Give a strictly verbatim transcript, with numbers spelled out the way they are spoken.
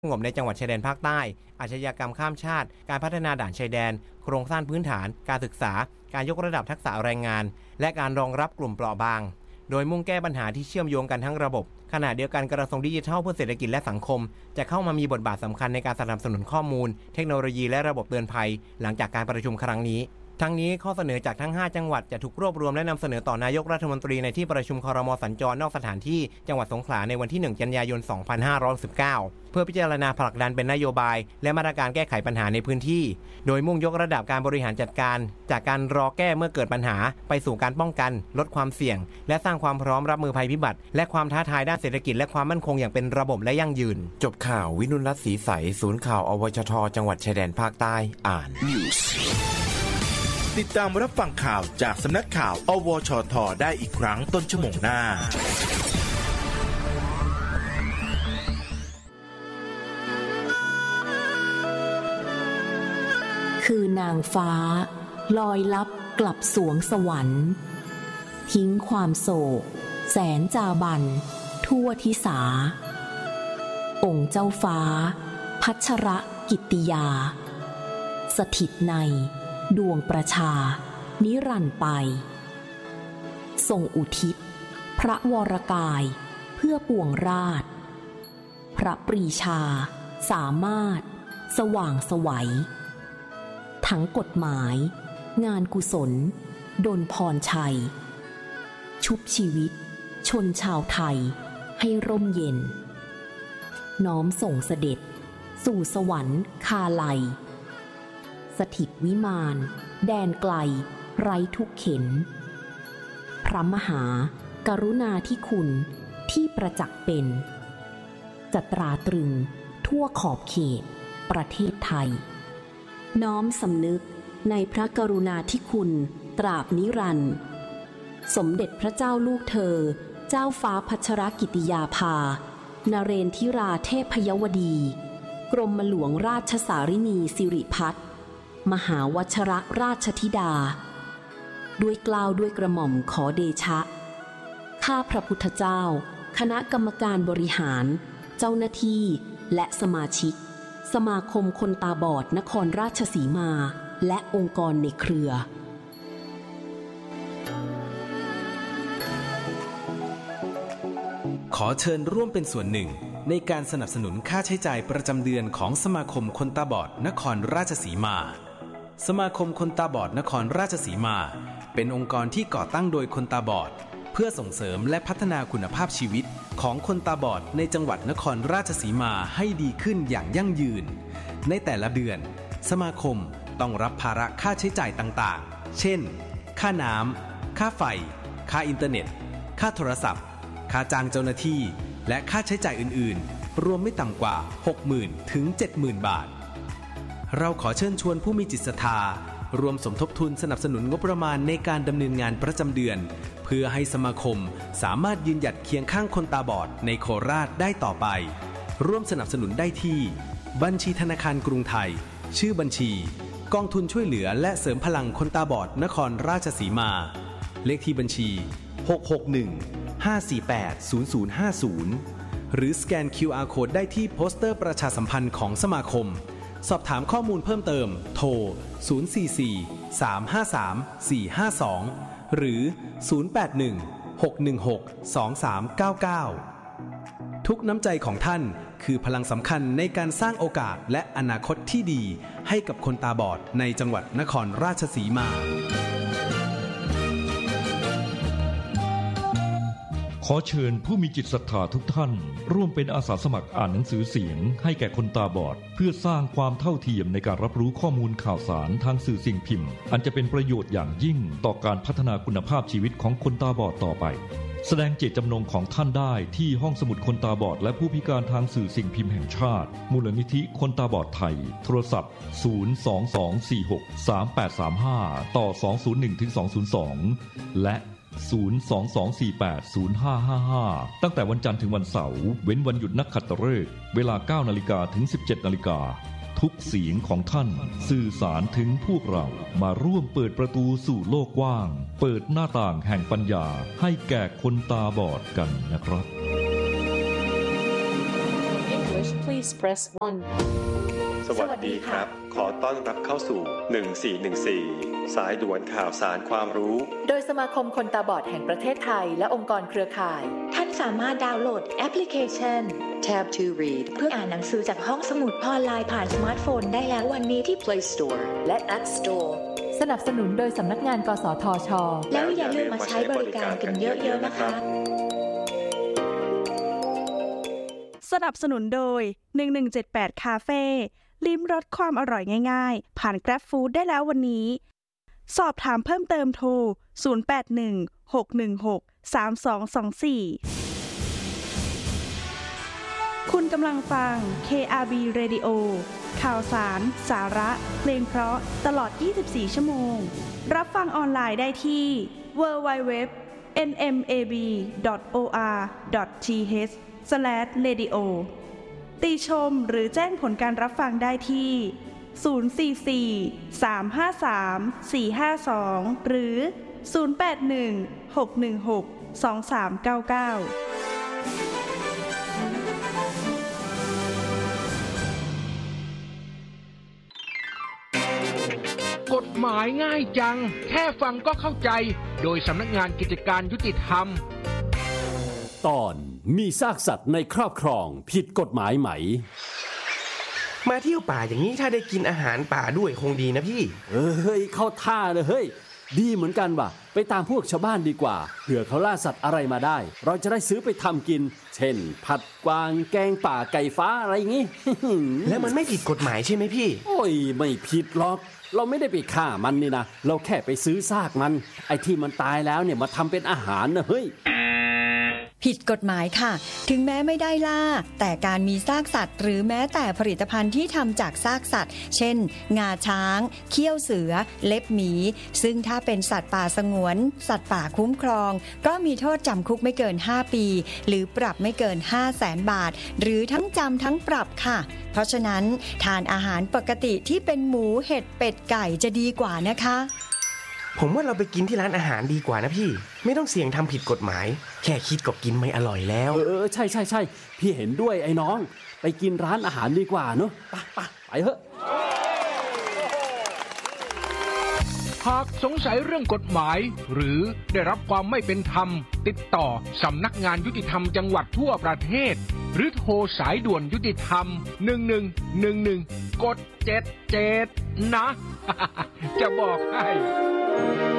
สงบในจังหวัดชายแดนภาคใต้อาชญากรรมข้ามชาติการพัฒนาด่านชายแดนโครงสร้างพื้นฐานการศึกษาการยกระดับทักษะแรงงานและการรองรับกลุ่มเปราะบางโดยมุ่งแก้ปัญหาที่เชื่อมโยงกันทั้งระบบขณะเดียวกันกระทรวงดิจิทัลเพื่อเศรษฐกิจและสังคมจะเข้ามามีบทบาทสำคัญในการสนับสนุนข้อมูลเทคโนโลยีและระบบเตือนภัยหลังจากการประชุมครั้งนี้ทั้งนี้ข้อเสนอจากทั้งห้าจังหวัดจะถูกรวบรวมและนำเสนอต่อนายกรัฐมนตรีในที่ประชุมครม.สัญจรนอกสถานที่จังหวัดสงขลาในวันที่หนึ่งกันยายนสองพันห้าร้อยสิบเก้าเพื่อพิจารณาผลักดันเป็นนโยบายและมาตรการแก้ไขปัญหาในพื้นที่โดยมุ่งยกระดับการบริหารจัดการจากการรอแก้เมื่อเกิดปัญหาไปสู่การป้องกันลดความเสี่ยงและสร้างความพร้อมรับมือภัยพิบัติและความท้าทายด้านเศรษฐกิจและความมั่นคงอย่างเป็นระบบและยั่งยืนจบข่าววินุรัตน์ศรีใสศูนย์ข่าวอวชทจังหวัดชายแดนภาคใต้อ่านติดตามรับฟังข่าวจากสำนักข่าวอวชทได้อีกครั้งต้นชั่วโมงหน้าคือนางฟ้าลอยลับกลับสวงสวรรค์ทิ้งความโศกแสนจาบันทั่วทิสาองค์เจ้าฟ้าพัชรกิตติยาสถิตในดวงประชานิรันดร์ไปทรงอุทิศพระวรกายเพื่อปวงราชพระปรีชาสามารถสว่างไสวทั้งกฎหมายงานกุศลดลพรชัยชุบชีวิตชนชาวไทยให้ร่มเย็นน้อมส่งเสด็จสู่สวรรค์คาลัยสถิตวิมานแดนไกลไร้ทุกเข็นพระมหากรุณาธิคุณที่ประจักษ์เป็นจะตราตรึงทั่วขอบเขตประเทศไทยน้อมสำนึกในพระกรุณาธิคุณตราบนิรันดร์สมเด็จพระเจ้าลูกเธอเจ้าฟ้าพัชรกิติยาภานเรนทิราเทพยวดีกรมหลวงราชสารินีสิริพัฒน์มหาวชรราชธิดาด้วยเกล้าด้วยกระหม่อมขอเดชะข้าพระพุทธเจ้าคณะกรรมการบริหารเจ้าหน้าที่และสมาชิกสมาคมคนตาบอดนครราชสีมาและองค์กรในเครือขอเชิญร่วมเป็นส่วนหนึ่งในการสนับสนุนค่าใช้จ่ายประจำเดือนของสมาคมคนตาบอดนครราชสีมาสมาคมคนตาบอดนครราชสีมาเป็นองค์กรที่ก่อตั้งโดยคนตาบอดเพื่อส่งเสริมและพัฒนาคุณภาพชีวิตของคนตาบอดในจังหวัดนครราชสีมาให้ดีขึ้นอย่างยั่งยืนในแต่ละเดือนสมาคมต้องรับภาระค่าใช้จ่ายต่างๆเช่นค่าน้ำค่าไฟค่าอินเทอร์เน็ตค่าโทรศัพท์ค่าจ้างเจ้าหน้าที่และค่าใช้จ่ายอื่นๆรวมไม่ต่ำกว่า หกหมื่น ถึง เจ็ดหมื่น บาทเราขอเชิญชวนผู้มีจิตศรัทธารวมสมทบทุนสนับสนุนงบประมาณในการดำเนินงานประจำเดือนเพื่อให้สมาคมสามารถยืนหยัดเคียงข้างคนตาบอดในโคราชได้ต่อไปร่วมสนับสนุนได้ที่บัญชีธนาคารกรุงไทยชื่อบัญชีกองทุนช่วยเหลือและเสริมพลังคนตาบอดนครราชสีมาเลขที่บัญชีหก หก หนึ่ง ห้า สี่ แปด ศูนย์ ศูนย์ ห้า ศูนย์หรือสแกน คิว อาร์ Code ได้ที่โปสเตอร์ประชาสัมพันธ์ของสมาคมสอบถามข้อมูลเพิ่มเติมโทรศูนย์ สี่ สี่ สาม ห้า สาม สี่ ห้า สองหรือศูนย์ แปด หนึ่ง หก หนึ่ง หก สอง สาม เก้า เก้าทุกน้ำใจของท่านคือพลังสำคัญในการสร้างโอกาสและอนาคตที่ดีให้กับคนตาบอดในจังหวัดนครราชสีมาขอเชิญผู้มีจิตศรัทธาทุกท่านร่วมเป็นอาสาสมัครอ่านหนังสือเสียงให้แก่คนตาบอดเพื่อสร้างความเท่าเทียมในการรับรู้ข้อมูลข่าวสารทางสื่อสิ่งพิมพ์อันจะเป็นประโยชน์อย่างยิ่งต่อการพัฒนาคุณภาพชีวิตของคนตาบอดต่อไปแสดงเจตจำนงของท่านได้ที่ห้องสมุดคนตาบอดและผู้พิการทางสื่อสิ่งพิมพ์แห่งชาติมูลนิธิคนตาบอดไทยโทรศัพท์ศูนย์ สอง สอง สี่ หก สาม แปด สาม ห้าต่อสอง ศูนย์ หนึ่ง ถึง สอง ศูนย์ สองและศูนย์ สอง สอง สี่ แปด ศูนย์ ห้า ห้า ห้าตั้งแต่วันจันทร์ถึงวันเสาร์เว้นวันหยุดนักขัตฤกษ์เวลา เก้า นาฬิกาถึง สิบเจ็ด นาฬิกาทุกเสียงของท่านสื่อสารถึงพวกเรามาร่วมเปิดประตูสู่โลกกว้างเปิดหน้าต่างแห่งปัญญาให้แก่คนตาบอดกันนะครับ English, please please press one สวัสดีครับขอต้อนรับเข้าสู่หนึ่งสี่หนึ่งสี่สายด่วนข่าวสารความรู้โดยสมาคมคนตาบอดแห่งประเทศไทยและองค์กรเครือข่ายท่านสามารถดาวน์โหลดแอปพลิเคชัน Tab to Read เพื่ออ่านหนังสือจากห้องสมุดออนไลน์ผ่านสมาร์ทโฟนได้แล้ววันนี้ที่ Play Store และ App Store สนับสนุนโดยสำนักงานกสทช. แล้วอย่าลืมมาใช้บริการกันเยอะๆนะคะสนับสนุนโดยหนึ่งหนึ่งเจ็ดแปดคาเฟ่ลิ้มรสความอร่อยง่ายๆผ่าน Grab Food ได้แล้ววันนี้สอบถามเพิ่มเติมโทรศูนย์ แปด หนึ่ง หก หนึ่ง หก สาม สอง สอง สี่ คุณกำลังฟัง เค อาร์ บี Radio ข่าวสารสาระเพลงเพราะตลอดยี่สิบสี่ชั่วโมงรับฟังออนไลน์ได้ที่ ดับเบิลยู ดับเบิลยู ดับเบิลยู ดอท เอ็น เอ็ม เอ บี ดอท โอ อาร์ ดอท ที เอช สแลช เรดิโอ ติชมหรือแจ้งผลการรับฟังได้ที่ ศูนย์ สี่ สี่ สาม ห้า สาม สี่ ห้า สอง หรือ ศูนย์ แปด หนึ่ง หก หนึ่ง หก สอง สาม เก้า เก้ากฎหมายง่ายจังแค่ฟังก็เข้าใจโดยสำนักงานกิจการยุติธรรมตอนมีซากสัตว์ในครอบครองผิดกฎหมายไหมมาเที่ยวป่าอย่างนี้ถ้าได้กินอาหารป่าด้วยคงดีนะพี่เฮ้ยเข้าท่าเลยเฮ้ยดีเหมือนกันว่ะไปตามพวกชาวบ้านดีกว่าเผื่อเขาล่าสัตว์อะไรมาได้เราจะได้ซื้อไปทำกินเช่นผัดกวางแกงป่าไก่ฟ้าอะไรอย่างงี้แล้วมันไม่ผิดกฎหมายใช่ไหมพี่โอ้ยไม่ผิดหรอกเราไม่ได้ไปฆ่ามันนี่นะเราแค่ไปซื้อซากมันไอ้ที่มันตายแล้วเนี่ยมาทำเป็นอาหารนะเฮ้ยผิดกฎหมายค่ะถึงแม้ไม่ได้ล่าแต่การมีซากสัตว์หรือแม้แต่ผลิตภัณฑ์ที่ทำจากซากสัตว์เช่นงาช้างเขี้ยวเสือเล็บหมีซึ่งถ้าเป็นสัตว์ป่าสงวนสัตว์ป่าคุ้มครองก็มีโทษจำคุกไม่เกินห้าปีหรือปรับไม่เกิน ห้าแสน บาทหรือทั้งจำทั้งปรับค่ะเพราะฉะนั้นทานอาหารปกติที่เป็นหมูเห็ดเป็ดไก่จะดีกว่านะคะผมว่าเราไปกินที่ร้านอาหารดีกว่านะพี่ไม่ต้องเสี่ยงทำผิดกฎหมายแค่คิดก็กินไม่อร่อยแล้วเออใช่ใช่ใช่พี่เห็นด้วยไอ้น้องไปกินร้านอาหารดีกว่าเนอะไปไปไปเถอะหากสงสัยเรื่องกฎหมายหรือได้รับความไม่เป็นธรรมติดต่อสำนักงานยุติธรรมจังหวัดทั่วประเทศหรือโทรสายด่วนยุติธรรมหนึ่งหนึ่งหนึ่งหนึ่งกดเจ็ดเจ็ดนะ จะบอกให้